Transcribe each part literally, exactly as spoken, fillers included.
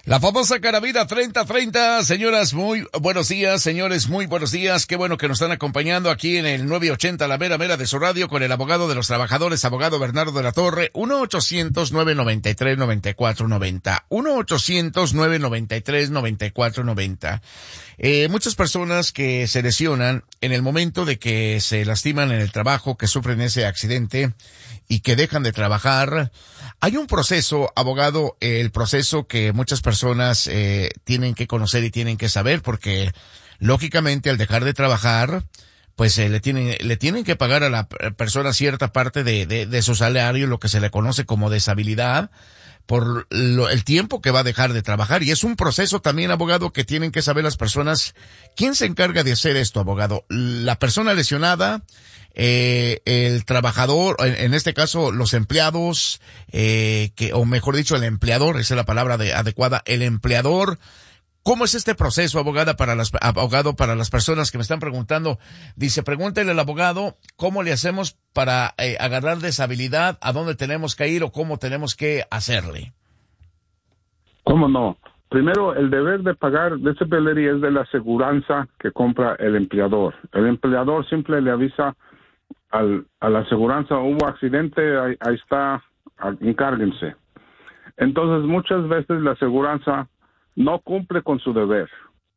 La famosa Caravida treinta treinta, señoras, muy buenos días, señores, muy buenos días. Qué bueno que nos están acompañando aquí en el nueve ochenta, la mera mera de su radio, con el abogado de los trabajadores, abogado Bernardo de la Torre, uno ochocientos, nueve noventa y tres, noventa y cuatro noventa, uno ochocientos, nueve noventa y tres, noventa y cuatro noventa. Eh, muchas personas que se lesionan en el momento de que se lastiman en el trabajo, que sufren ese accidente y que dejan de trabajar. Hay un proceso, abogado, el proceso que muchas personas eh, tienen que conocer y tienen que saber, porque lógicamente al dejar de trabajar, pues eh, le tienen le tienen que pagar a la persona cierta parte de, de, de su salario, lo que se le conoce como deshabilidad, por lo, el tiempo que va a dejar de trabajar. Y es un proceso también, abogado, que tienen que saber las personas. ¿Quién se encarga de hacer esto, abogado? ¿La persona lesionada? Eh, el trabajador, en, en este caso los empleados, eh, que, o mejor dicho el empleador, esa es la palabra de, adecuada, el empleador. ¿Cómo es este proceso, abogada, para las, abogado, para las personas que me están preguntando? Dice, pregúntele al abogado cómo le hacemos para eh, agarrar deshabilidad, a dónde tenemos que ir o cómo tenemos que hacerle. ¿Cómo no? Primero, el deber de pagar disability es de la aseguranza que compra el empleador. El empleador siempre le avisa al, a la aseguranza, hubo accidente, ahí, ahí está, encárguense. Entonces, muchas veces la aseguranza no cumple con su deber.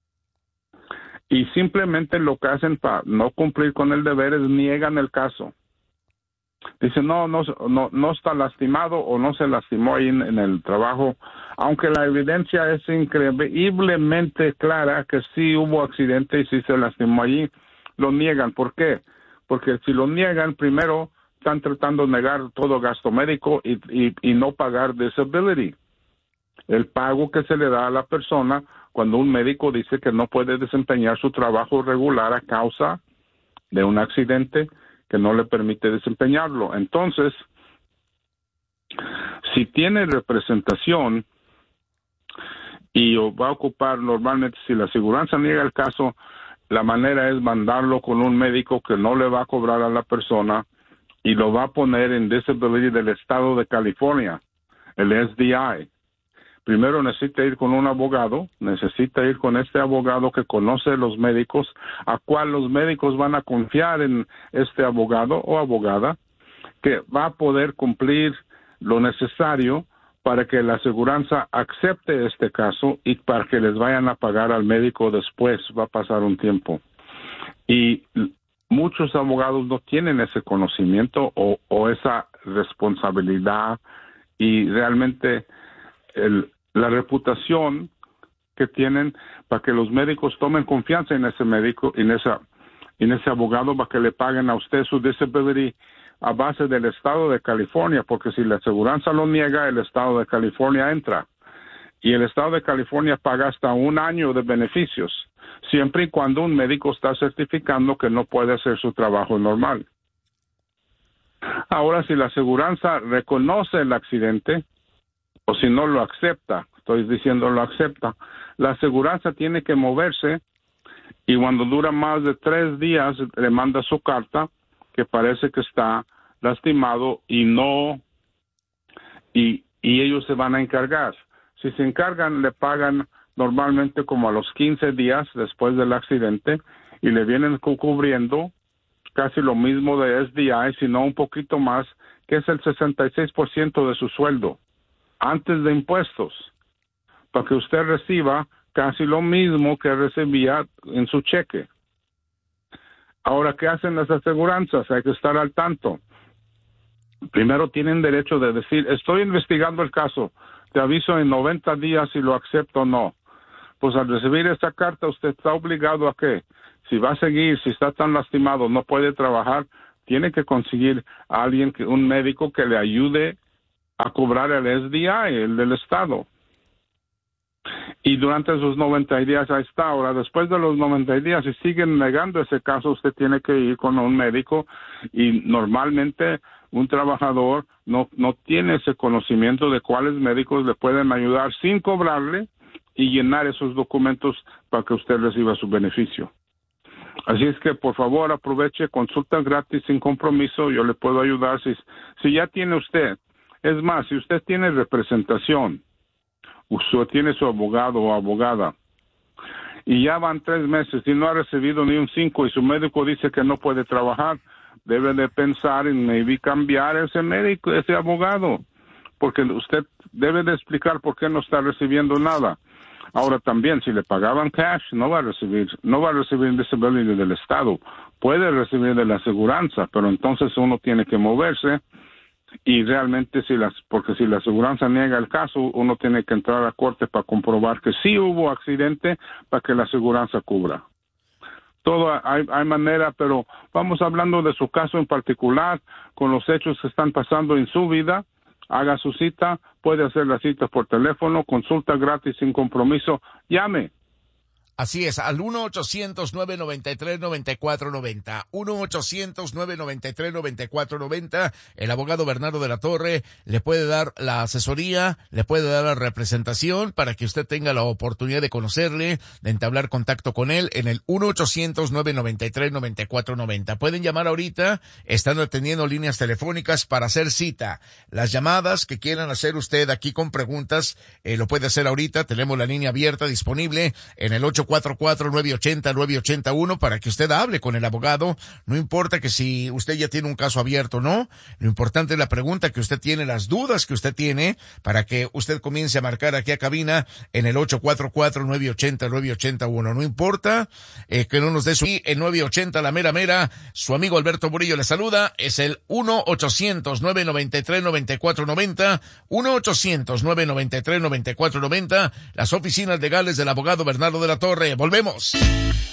Y simplemente lo que hacen para no cumplir con el deber es niegan el caso. Dicen, no, no, no, no está lastimado o no se lastimó ahí en, en el trabajo, aunque la evidencia es increíblemente clara que sí hubo accidente y sí se lastimó allí, lo niegan. ¿Por qué? Porque si lo niegan, primero están tratando de negar todo gasto médico y, y, y no pagar disability. El pago que se le da a la persona cuando un médico dice que no puede desempeñar su trabajo regular a causa de un accidente que no le permite desempeñarlo. Entonces, si tiene representación y va a ocupar normalmente, si la aseguranza niega el caso, la manera es mandarlo con un médico que no le va a cobrar a la persona y lo va a poner en disability del estado de California, el S D I. Primero necesita ir con un abogado, necesita ir con este abogado que conoce a los médicos, a cual los médicos van a confiar en este abogado o abogada, que va a poder cumplir lo necesario para que la aseguranza acepte este caso y para que les vayan a pagar al médico después. Va a pasar un tiempo. Y muchos abogados no tienen ese conocimiento o, o esa responsabilidad, y realmente el, la reputación que tienen para que los médicos tomen confianza en ese médico, en esa, en ese abogado, para que le paguen a usted su disability a base del estado de California, porque si la aseguranza lo niega, el estado de California entra. Y el estado de California paga hasta un año de beneficios, siempre y cuando un médico está certificando que no puede hacer su trabajo normal. Ahora, si la aseguranza reconoce el accidente, o si no lo acepta, estoy diciendo lo acepta, la aseguranza tiene que moverse, y cuando dura más de tres días le manda su carta que parece que está lastimado y no, y, y ellos se van a encargar. Si se encargan, le pagan normalmente como a los quince días después del accidente y le vienen cu- cubriendo casi lo mismo de S D I, sino un poquito más, que es el sesenta y seis por ciento de su sueldo antes de impuestos, para que usted reciba casi lo mismo que recibía en su cheque. Ahora, ¿qué hacen las aseguranzas? Hay que estar al tanto. Primero tienen derecho de decir, estoy investigando el caso, te aviso en noventa días si lo acepto o no. Pues al recibir esta carta, usted está obligado a que, si va a seguir, si está tan lastimado, no puede trabajar, tiene que conseguir a alguien, que, un médico que le ayude a cobrar el S D I, el del Estado. Y durante esos noventa días ahí está. Ahora, después de los noventa días, si siguen negando ese caso, usted tiene que ir con un médico, y normalmente un trabajador no, no tiene ese conocimiento de cuáles médicos le pueden ayudar sin cobrarle y llenar esos documentos para que usted reciba su beneficio. Así es que, por favor, aproveche, consulta gratis sin compromiso, yo le puedo ayudar. Si, si ya tiene usted, es más, si usted tiene representación usted tiene su abogado o abogada y ya van tres meses y no ha recibido ni un cinco y su médico dice que no puede trabajar, debe de pensar en maybe cambiar ese médico, ese abogado, porque usted debe de explicar por qué no está recibiendo nada. Ahora también, si le pagaban cash, no va a recibir, no va a recibir disability del Estado, puede recibir de la aseguranza, pero entonces uno tiene que moverse. Y realmente, si las, porque si la aseguranza niega el caso, uno tiene que entrar a corte para comprobar que sí hubo accidente para que la aseguranza cubra. Todo hay, hay manera, pero vamos hablando de su caso en particular, con los hechos que están pasando en su vida. Haga su cita, puede hacer la cita por teléfono, consulta gratis sin compromiso, llame. Así es, al uno ochocientos nueve noventa y tres noventa y cuatro noventa, uno ochocientos nueve noventa y tres noventa y cuatro noventa. El abogado Bernardo de la Torre le puede dar la asesoría, le puede dar la representación para que usted tenga la oportunidad de conocerle, de entablar contacto con él en el uno ochocientos nueve noventa y tres noventa y cuatro noventa. Pueden llamar ahorita, están atendiendo líneas telefónicas para hacer cita. Las llamadas que quieran hacer usted aquí con preguntas, eh, lo puede hacer ahorita. Tenemos la línea abierta disponible en el ocho cuatro cuatro nueve ocho cero nueve ocho uno para que usted hable con el abogado. No importa que si usted ya tiene un caso abierto o no, lo importante es la pregunta que usted tiene, las dudas que usted tiene, para que usted comience a marcar aquí a cabina en el ocho cuatro cuatro nueve ocho cero nueve ocho uno. No importa eh, que no nos dé su... Y en nueve ochenta la mera mera, su amigo Alberto Murillo le saluda, es el uno ochocientos nueve noventa y tres noventa y cuatro noventa, uno ochocientos nueve noventa y tres noventa y cuatro noventa, las oficinas legales del abogado Bernardo de la Torre. Volvemos.